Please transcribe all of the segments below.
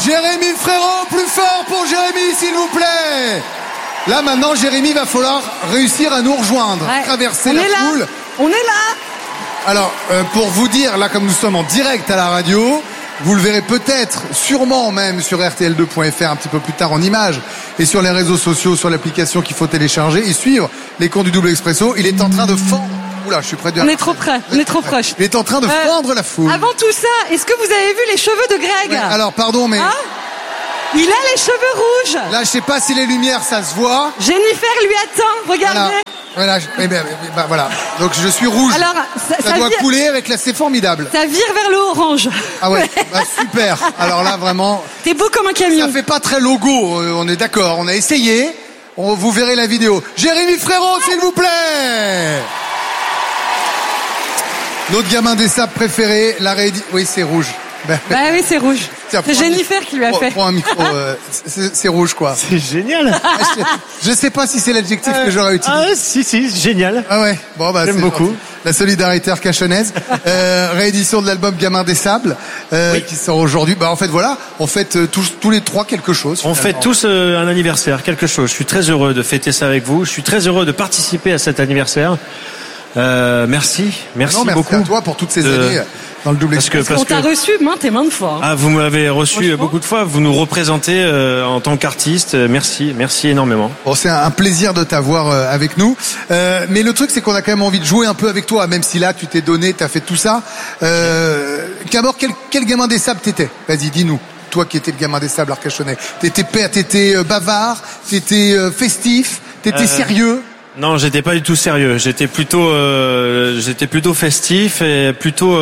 Jérémy Frérot, plus fort pour Jérémy, s'il vous plaît. Là, maintenant, Jérémy, va falloir réussir à nous rejoindre, traverser la foule. On est là. Alors, pour vous dire, là, comme nous sommes en direct à la radio, vous le verrez peut-être, sûrement même sur rtl2.fr un petit peu plus tard en images et sur les réseaux sociaux, sur l'application qu'il faut télécharger et suivre les comptes du Double Expresso. Il est en train de fendre. Oula, je suis près de. On est trop près, on est trop proche. Il est en train de fendre la foule. Avant tout ça, est-ce que vous avez vu les cheveux de Greg? Ouais, alors, pardon, mais. Il a les cheveux rouges. Là, je sais pas si les lumières, ça se voit. Jennifer lui attend, regardez. Voilà, voilà. Donc je suis rouge. Alors, ça doit couler avec là, c'est formidable. Ça vire vers le orange. Ah ouais, super. Alors là, vraiment. T'es beau comme un camion. Ça fait pas très logo, on est d'accord. On a essayé. Vous verrez la vidéo. Jérémy Frérot, s'il vous plaît. Notre gamin des sables préféré, la réédition. Oui, c'est rouge. Bah oui, c'est rouge. Tiens, c'est Jennifer qui lui a fait. Prends un micro, c'est rouge quoi. C'est génial. Je sais pas si c'est l'adjectif que j'aurais utilisé. Si, génial. Ah ouais. Bon j'aime beaucoup. La solidarité arcachonnaise. Réédition de l'album Gamin des Sables qui sort aujourd'hui. En fait voilà, on fête tous les trois quelque chose. On fête tous un anniversaire, quelque chose. Je suis très heureux de fêter ça avec vous. Je suis très heureux de participer à cet anniversaire. Merci beaucoup à toi pour toutes ces années dans le Double Expresso. Parce qu'on t'a reçu maintes et maintes fois. Ah, vous m'avez reçu beaucoup de fois. Vous nous représentez en tant qu'artiste. Merci énormément. Bon, c'est un plaisir de t'avoir avec nous. Mais le truc, c'est qu'on a quand même envie de jouer un peu avec toi, même si là, tu t'es donné, t'as fait tout ça. D'abord, quel gamin des sables t'étais? Vas-y, dis-nous. Toi qui étais le gamin des sables arcachonnais. T'étais bavard, t'étais festif, t'étais sérieux. Non, j'étais pas du tout sérieux. J'étais plutôt festif et plutôt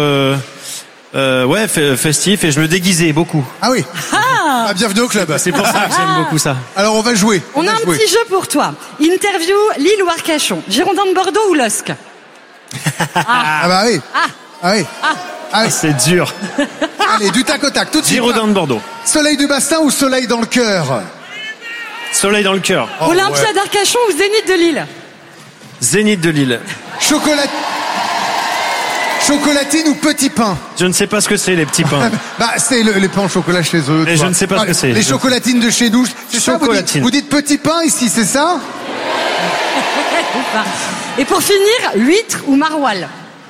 festif et je me déguisais beaucoup. Ah oui. Bienvenue au club. C'est pour ça que j'aime beaucoup ça. Alors on va jouer. On a un petit jeu pour toi. Interview Lille ou Arcachon. Girondin de Bordeaux ou LOSC? Ah bah oui. Ah oui. C'est dur. Allez, du tac au tac, tout de suite. Girondin de Bordeaux. Soleil du bassin ou soleil dans le cœur? Soleil dans le cœur. Olympia d'Arcachon ou Zénith de Lille? Zénith de Lille. Chocolatine ou petit pain? Je ne sais pas ce que c'est les petits pains. C'est les pains au chocolat chez eux. Mais je ne sais pas ce que c'est. Les chocolatines de chez nous. C'est ça, vous dites petit pain ici, c'est ça? Et pour finir, huître ou maroilles?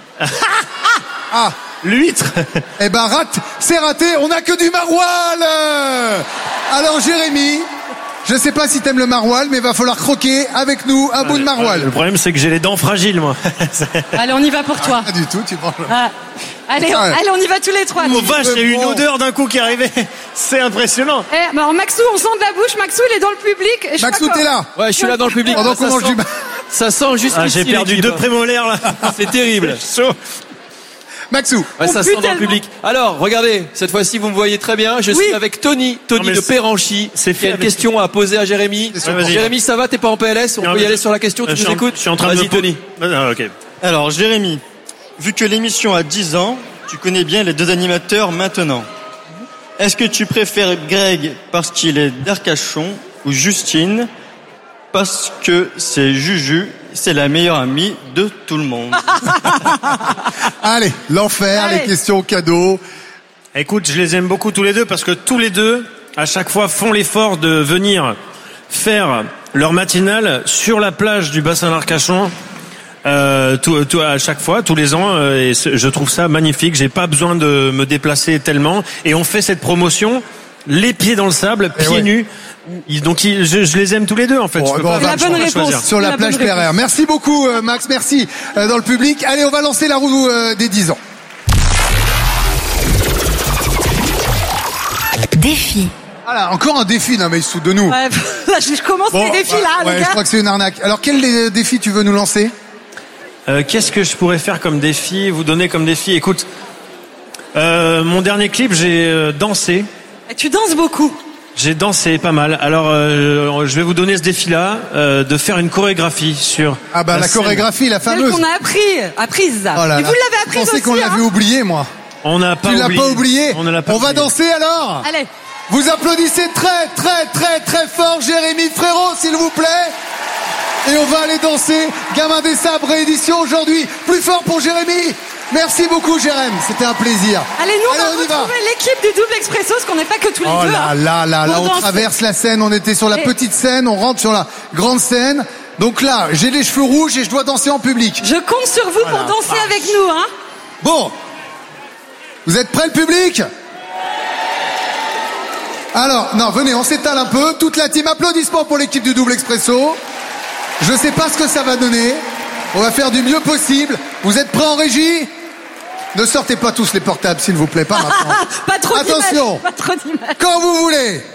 L'huître. C'est raté, on n'a que du maroilles. Alors Jérémy, je sais pas si t'aimes le maroilles, mais il va falloir croquer avec nous un bout de maroilles. Le problème, c'est que j'ai les dents fragiles, moi. Allez, on y va pour toi. Pas du tout, tu prends. Allez, on y va tous les trois. Oh vache, il y a eu une odeur d'un coup qui est arrivée. C'est impressionnant. Alors Maxou, on sent de la bouche. Maxou, il est dans le public. Et Maxou, t'es là? Ouais, je suis là dans le public. Pendant qu'on mange du ça sent juste. J'ai perdu 2 prémolaires là. C'est terrible. Chaud. Maxou. Ouais, ça sent dans le public. Alors, regardez, cette fois-ci, vous me voyez très bien. Je suis avec Tony de Péranchy. Il y a une question à poser à Jérémy. Jérémy, ça va? T'es pas en PLS? On peut y aller sur la question. Tu nous écoutes? Je suis en train de Vas-y, Tony. Ok. Alors, Jérémy, vu que l'émission a 10 ans, tu connais bien les deux animateurs maintenant. Est-ce que tu préfères Greg parce qu'il est d'Arcachon ou Justine parce que c'est Juju? C'est la meilleure amie de tout le monde. Allez, l'enfer, les questions cadeaux. Écoute, je les aime beaucoup tous les deux parce que tous les deux, à chaque fois, font l'effort de venir faire leur matinale sur la plage du bassin d'Arcachon. À chaque fois, tous les ans, et je trouve ça magnifique. J'ai pas besoin de me déplacer tellement. Et on fait cette promotion, les pieds dans le sable, pieds nus. Donc je les aime tous les deux en fait. Bon, la bonne réponse sur la plage PRR. Merci beaucoup Max, merci dans le public. Allez, on va lancer la roue des 10 ans. Défi. Voilà, encore un défi, non mais sous de nous. Ouais, là, je commence les défis là, les gars. Je crois que c'est une arnaque. Alors quel défi tu veux nous lancer? Qu'est-ce que je pourrais faire comme défi, vous donner comme défi? Écoute, mon dernier clip, j'ai dansé. Et tu danses beaucoup. J'ai dansé pas mal. Alors, je vais vous donner ce défi-là, de faire une chorégraphie sur. La chorégraphie, la fameuse. Celle qu'on a apprise. Oh là là. Et vous l'avez apprise aussi. Je pensais qu'on l'avait oublié, moi. On n'a pas oublié. Tu l'as pas oublié. On va danser alors. Allez. Vous applaudissez très, très, très, très fort Jérémy Frérot, s'il vous plaît. Et on va aller danser. Gamin des Sabres réédition aujourd'hui. Plus fort pour Jérémy. Merci beaucoup, Jérém. C'était un plaisir. Allez, nous, on va retrouver l'équipe du Double Expresso, parce qu'on n'est pas que tous les deux. Là, on traverse la scène. On était sur la petite scène, on rentre sur la grande scène. Donc là, j'ai les cheveux rouges et je dois danser en public. Je compte sur vous pour danser avec nous, hein. Bon. Vous êtes prêts, le public? Alors, non, venez, on s'étale un peu. Toute la team, applaudissements pour l'équipe du Double Expresso. Je sais pas ce que ça va donner. On va faire du mieux possible. Vous êtes prêts en régie? Ne sortez pas tous les portables, s'il vous plaît, pas maintenant. Pas trop Attention. Pas trop d'images. Quand vous voulez.